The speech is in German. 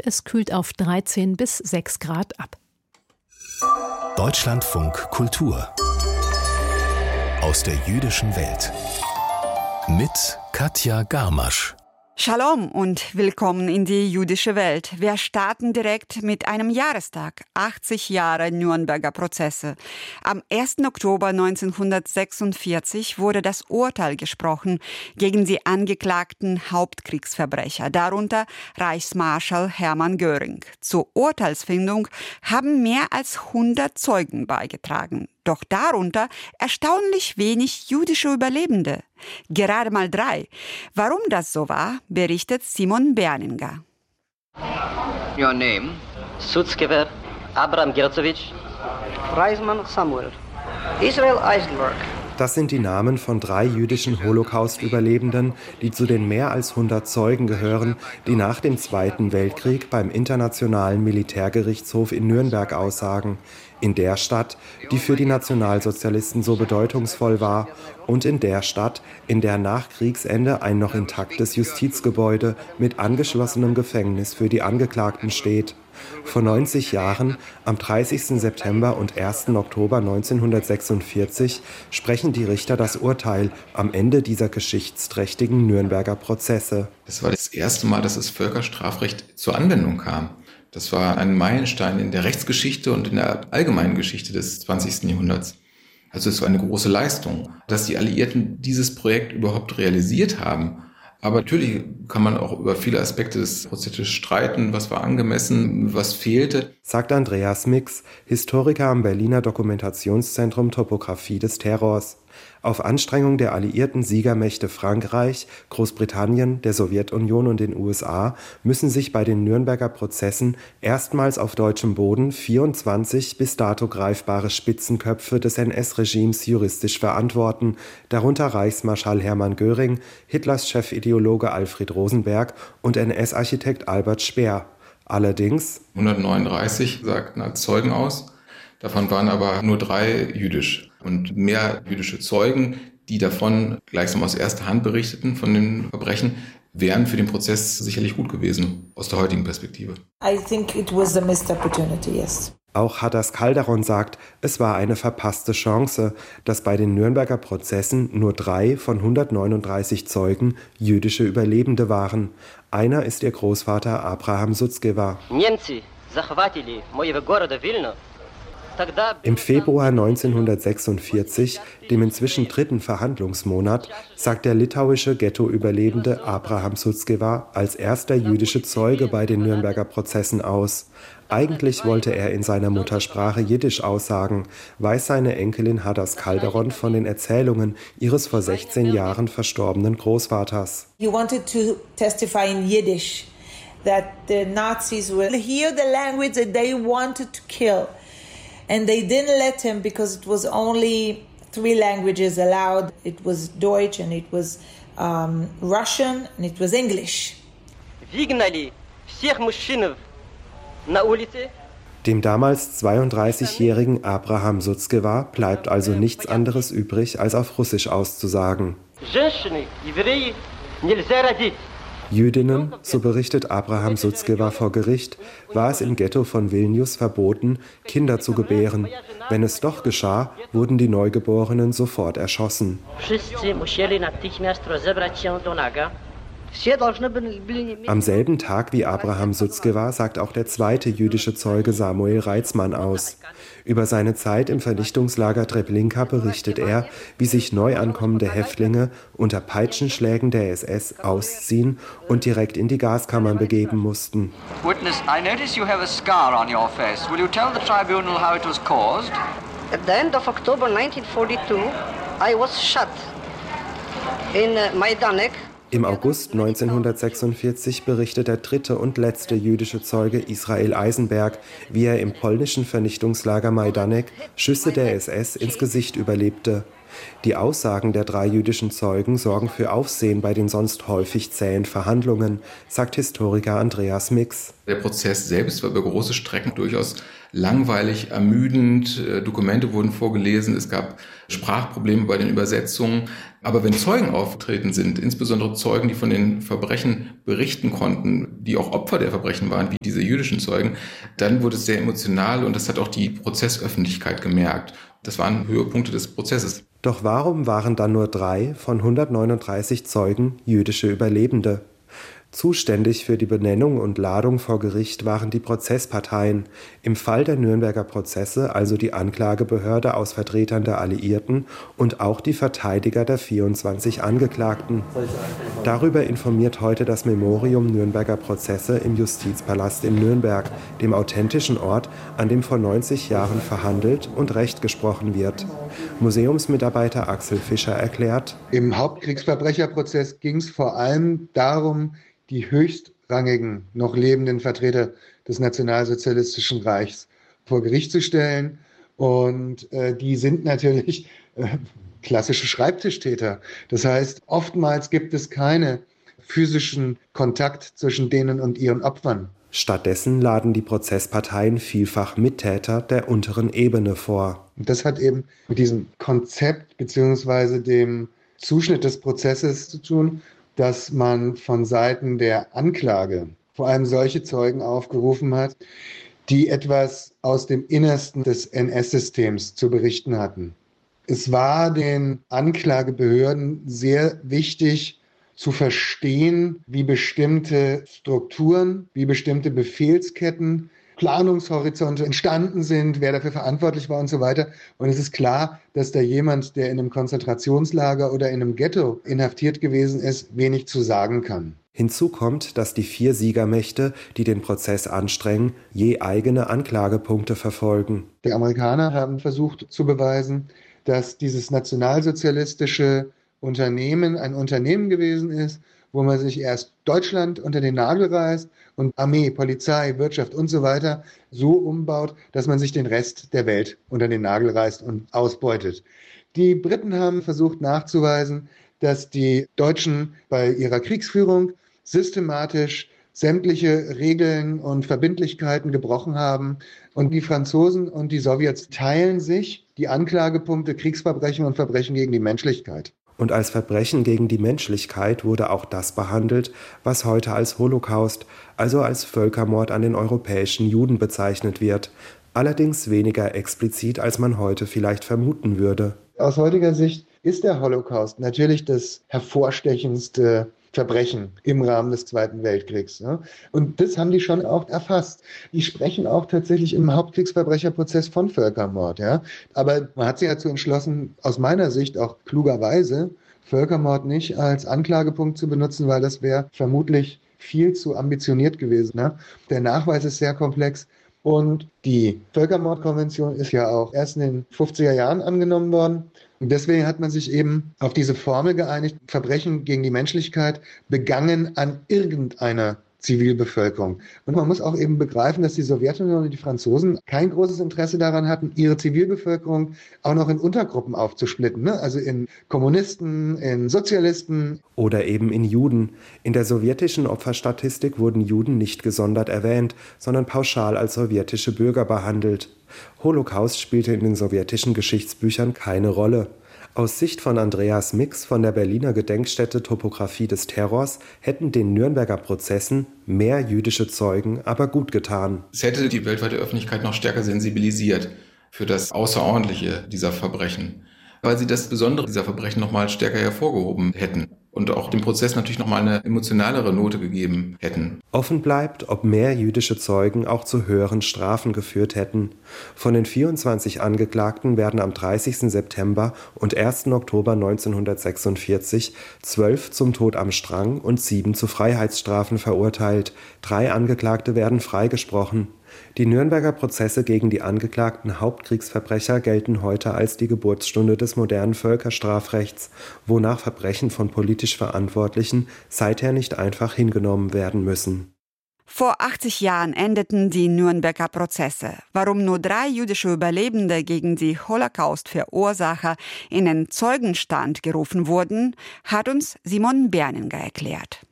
Es kühlt auf 13 bis 6 Grad ab. Deutschlandfunk Kultur aus der jüdischen Welt mit Katja Garmasch. Shalom und willkommen in die jüdische Welt. Wir starten direkt mit einem Jahrestag, 80 Jahre Nürnberger Prozesse. Am 1. Oktober 1946 wurde das Urteil gesprochen gegen die angeklagten Hauptkriegsverbrecher, darunter Reichsmarschall Hermann Göring. Zur Urteilsfindung haben mehr als 100 Zeugen beigetragen. Doch darunter erstaunlich wenig jüdische Überlebende. Gerade mal 3. Warum das so war, berichtet Simon Berninger. Your name? Sutzkever, Abram Gerzovic, Reisman Samuel, Israel Eisenberg. Das sind die Namen von 3 jüdischen Holocaust-Überlebenden, die zu den mehr als 100 Zeugen gehören, die nach dem Zweiten Weltkrieg beim Internationalen Militärgerichtshof in Nürnberg aussagen. In der Stadt, die für die Nationalsozialisten so bedeutungsvoll war, und in der Stadt, in der nach Kriegsende ein noch intaktes Justizgebäude mit angeschlossenem Gefängnis für die Angeklagten steht. Vor 90 Jahren, am 30. September und 1. Oktober 1946, sprechen die Richter das Urteil am Ende dieser geschichtsträchtigen Nürnberger Prozesse. Es war das erste Mal, dass das Völkerstrafrecht zur Anwendung kam. Das war ein Meilenstein in der Rechtsgeschichte und in der allgemeinen Geschichte des 20. Jahrhunderts. Also es war eine große Leistung, dass die Alliierten dieses Projekt überhaupt realisiert haben. Aber natürlich kann man auch über viele Aspekte des Prozesses streiten, was war angemessen, was fehlte. Sagt Andreas Mix, Historiker am Berliner Dokumentationszentrum Topographie des Terrors. Auf Anstrengung der alliierten Siegermächte Frankreich, Großbritannien, der Sowjetunion und den USA müssen sich bei den Nürnberger Prozessen erstmals auf deutschem Boden 24 bis dato greifbare Spitzenköpfe des NS-Regimes juristisch verantworten, darunter Reichsmarschall Hermann Göring, Hitlers Chefideologe Alfred Rosenberg und NS-Architekt Albert Speer. Allerdings 139 sagten als Zeugen aus. Davon waren aber nur 3 jüdisch. Und mehr jüdische Zeugen, die davon gleichsam aus erster Hand berichteten von den Verbrechen, wären für den Prozess sicherlich gut gewesen, aus der heutigen Perspektive. I think it was a missed opportunity, yes. Auch Hadas Calderon sagt, es war eine verpasste Chance, dass bei den Nürnberger Prozessen nur 3 von 139 Zeugen jüdische Überlebende waren. Einer ist ihr Großvater Abraham Sutzkever. Im Februar 1946, dem inzwischen 3. Verhandlungsmonat, sagt der litauische Ghetto-Überlebende Abraham Sutzkever als erster jüdische Zeuge bei den Nürnberger Prozessen aus. Eigentlich wollte er in seiner Muttersprache Jiddisch aussagen, weiß seine Enkelin Hadas Calderon von den Erzählungen ihres vor 16 Jahren verstorbenen Großvaters. He wanted to testify in Yiddish that the Nazis will hear the language that they wanted to kill. And they didn't let him because it was only 3 languages allowed. It was Deutsch and it was Russian and it was English. Dem damals 32-jährigen Abraham Sutzkever bleibt also nichts anderes übrig, als auf Russisch auszusagen. Jüdinnen, so berichtet Abraham Sutzkever vor Gericht, war es im Ghetto von Vilnius verboten, Kinder zu gebären. Wenn es doch geschah, wurden die Neugeborenen sofort erschossen. Am selben Tag wie Abraham Sutzkever sagt auch der zweite jüdische Zeuge Samuel Reitzmann aus. Über seine Zeit im Vernichtungslager Treblinka berichtet er, wie sich neu ankommende Häftlinge unter Peitschenschlägen der SS ausziehen und direkt in die Gaskammern begeben mussten. Witness, I notice you have a scar on your face. Will you tell the tribunal how it was caused? At the end of October 1942, I was shot in Majdanek. Im August 1946 berichtet der 3. und letzte jüdische Zeuge Israel Eisenberg, wie er im polnischen Vernichtungslager Majdanek Schüsse der SS ins Gesicht überlebte. Die Aussagen der 3 jüdischen Zeugen sorgen für Aufsehen bei den sonst häufig zähen Verhandlungen, sagt Historiker Andreas Mix. Der Prozess selbst war über große Strecken durchaus langweilig, ermüdend. Dokumente wurden vorgelesen, es gab Sprachprobleme bei den Übersetzungen. Aber wenn Zeugen aufgetreten sind, insbesondere Zeugen, die von den Verbrechen berichten konnten, die auch Opfer der Verbrechen waren, wie diese jüdischen Zeugen, dann wurde es sehr emotional und das hat auch die Prozessöffentlichkeit gemerkt. Das waren Höhepunkte des Prozesses. Doch warum waren dann nur 3 von 139 Zeugen jüdische Überlebende? Zuständig für die Benennung und Ladung vor Gericht waren die Prozessparteien, im Fall der Nürnberger Prozesse also die Anklagebehörde aus Vertretern der Alliierten und auch die Verteidiger der 24 Angeklagten. Darüber informiert heute das Memorium Nürnberger Prozesse im Justizpalast in Nürnberg, dem authentischen Ort, an dem vor 90 Jahren verhandelt und Recht gesprochen wird. Museumsmitarbeiter Axel Fischer erklärt: Im Hauptkriegsverbrecherprozess ging es vor allem darum, die höchstrangigen, noch lebenden Vertreter des Nationalsozialistischen Reichs vor Gericht zu stellen. Und die sind natürlich klassische Schreibtischtäter. Das heißt, oftmals gibt es keinen physischen Kontakt zwischen denen und ihren Opfern. Stattdessen laden die Prozessparteien vielfach Mittäter der unteren Ebene vor. Und das hat eben mit diesem Konzept bzw. dem Zuschnitt des Prozesses zu tun, dass man von Seiten der Anklage vor allem solche Zeugen aufgerufen hat, die etwas aus dem Innersten des NS-Systems zu berichten hatten. Es war den Anklagebehörden sehr wichtig zu verstehen, wie bestimmte Strukturen, wie bestimmte Befehlsketten, Planungshorizonte entstanden sind, wer dafür verantwortlich war und so weiter. Und es ist klar, dass da jemand, der in einem Konzentrationslager oder in einem Ghetto inhaftiert gewesen ist, wenig zu sagen kann. Hinzu kommt, dass die 4 Siegermächte, die den Prozess anstrengen, je eigene Anklagepunkte verfolgen. Die Amerikaner haben versucht zu beweisen, dass dieses nationalsozialistische Unternehmen ein Unternehmen gewesen ist, wo man sich erst Deutschland unter den Nagel reißt und Armee, Polizei, Wirtschaft und so weiter so umbaut, dass man sich den Rest der Welt unter den Nagel reißt und ausbeutet. Die Briten haben versucht nachzuweisen, dass die Deutschen bei ihrer Kriegsführung systematisch sämtliche Regeln und Verbindlichkeiten gebrochen haben. Und die Franzosen und die Sowjets teilen sich die Anklagepunkte Kriegsverbrechen und Verbrechen gegen die Menschlichkeit. Und als Verbrechen gegen die Menschlichkeit wurde auch das behandelt, was heute als Holocaust, also als Völkermord an den europäischen Juden bezeichnet wird. Allerdings weniger explizit, als man heute vielleicht vermuten würde. Aus heutiger Sicht ist der Holocaust natürlich das hervorstechendste Verbrechen im Rahmen des Zweiten Weltkriegs. Und das haben die schon auch erfasst. Die sprechen auch tatsächlich im Hauptkriegsverbrecherprozess von Völkermord. Ja? Aber man hat sich dazu entschlossen, aus meiner Sicht auch klugerweise, Völkermord nicht als Anklagepunkt zu benutzen, weil das wäre vermutlich viel zu ambitioniert gewesen. Ne? Der Nachweis ist sehr komplex. Und die Völkermordkonvention ist ja auch erst in den 50er Jahren angenommen worden. Und deswegen hat man sich eben auf diese Formel geeinigt, Verbrechen gegen die Menschlichkeit begangen an irgendeiner Zivilbevölkerung. Und man muss auch eben begreifen, dass die Sowjetunion und die Franzosen kein großes Interesse daran hatten, ihre Zivilbevölkerung auch noch in Untergruppen aufzusplitten. Ne? Also in Kommunisten, in Sozialisten. Oder eben in Juden. In der sowjetischen Opferstatistik wurden Juden nicht gesondert erwähnt, sondern pauschal als sowjetische Bürger behandelt. Holocaust spielte in den sowjetischen Geschichtsbüchern keine Rolle. Aus Sicht von Andreas Mix von der Berliner Gedenkstätte Topographie des Terrors hätten den Nürnberger Prozessen mehr jüdische Zeugen aber gut getan. Es hätte die weltweite Öffentlichkeit noch stärker sensibilisiert für das Außerordentliche dieser Verbrechen, weil sie das Besondere dieser Verbrechen noch mal stärker hervorgehoben hätten und auch dem Prozess natürlich noch mal eine emotionalere Note gegeben hätten. Offen bleibt, ob mehr jüdische Zeugen auch zu höheren Strafen geführt hätten. Von den 24 Angeklagten werden am 30. September und 1. Oktober 1946 12 zum Tod am Strang und 7 zu Freiheitsstrafen verurteilt. 3 Angeklagte werden freigesprochen. Die Nürnberger Prozesse gegen die angeklagten Hauptkriegsverbrecher gelten heute als die Geburtsstunde des modernen Völkerstrafrechts, wonach Verbrechen von politisch Verantwortlichen seither nicht einfach hingenommen werden müssen. Vor 80 Jahren endeten die Nürnberger Prozesse. Warum nur 3 jüdische Überlebende gegen die Holocaust-Verursacher in den Zeugenstand gerufen wurden, hat uns Simon Berninger erklärt.